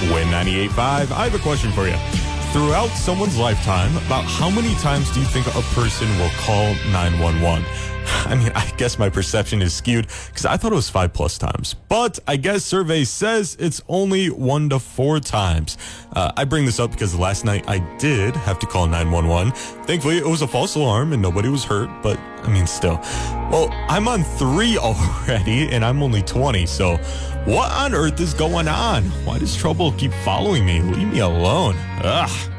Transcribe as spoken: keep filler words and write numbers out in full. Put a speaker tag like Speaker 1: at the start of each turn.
Speaker 1: Win ninety-eight point five, I have a question for you. Throughout someone's lifetime, about how many times do you think a person will call nine one one? I mean, I guess my perception is skewed because I thought it was five plus times. But I guess survey says it's only one to four times. Uh, I bring this up because last night I did have to call nine one one. Thankfully, it was a false alarm and nobody was hurt. But, I mean, still. Well, I'm on three already and I'm only twenty. So what on earth is going on? Why does trouble keep following me? Leave me alone. Ugh.